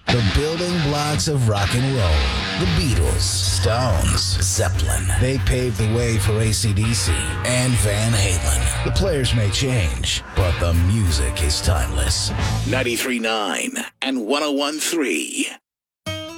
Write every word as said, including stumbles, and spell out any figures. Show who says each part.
Speaker 1: The building blocks of rock and roll. The Beatles, Stones, Zeppelin. They paved the way for A C D C and Van Halen. The players may change, but the music is timeless. ninety-three point nine and one oh one point three